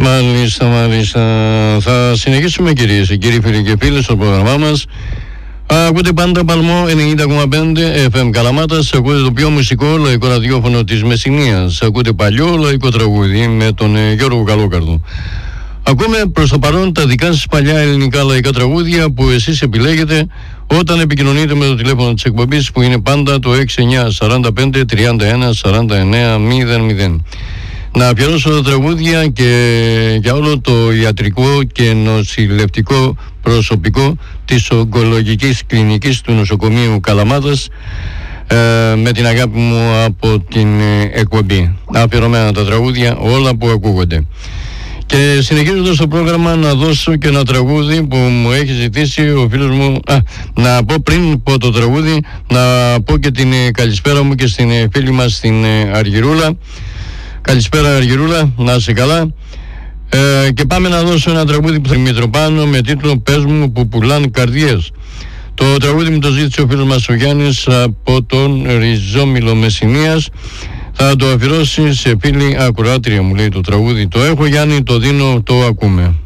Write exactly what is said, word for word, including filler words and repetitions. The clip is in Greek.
Μάλιστα, μάλιστα. Θα συνεχίσουμε, κυρίες και κύριοι, φίλοι και φίλες, στο πρόγραμμά μας. Ακούτε πάντα Παλμό ενενήντα κόμμα πέντε εφ εμ Καλαμάτας. Ακούτε το πιο μουσικό λαϊκό ραδιόφωνο της Μεσσηνίας. Ακούτε παλιό λαϊκό τραγούδι με τον ε, Γιώργο Καλόκαρδο. Ακούμε προς το παρόν τα δικά σας παλιά ελληνικά λαϊκά τραγούδια που εσείς επιλέγετε όταν επικοινωνείτε με το τηλέφωνο της εκπομπής, που είναι πάντα το έξι εννιά σαράντα πέντε τριάντα ένα σαράντα εννέα μηδέν μηδέν. Να αφιερώσω τα τραγούδια και για όλο το ιατρικό και νοσηλευτικό προσωπικό της ογκολογικής κλινικής του νοσοκομείου Καλαμάτας, ε, με την αγάπη μου από την ε, εκπομπή. Αφιερωμένα τα τραγούδια, όλα που ακούγονται. Και συνεχίζοντας το πρόγραμμα, να δώσω και ένα τραγούδι που μου έχει ζητήσει ο φίλος μου. Α, να πω πριν πω το τραγούδι, να πω και την ε, καλησπέρα μου και στην ε, φίλη μας την ε, Αργυρούλα. Καλησπέρα Αργυρούλα, να είσαι καλά. Ε, και πάμε να δώσω ένα τραγούδι που θα Μητροπάνω με τίτλο «Πες μου που πουλάνε καρδιές». Το τραγούδι μου το ζήτησε ο φίλος μας ο Γιάννης από τον Ριζόμυλο Μεσσηνίας. Θα το αφιερώσει σε φίλη ακροάτρια, μου λέει το τραγούδι. Το έχω, Γιάννη, το δίνω, το ακούμε.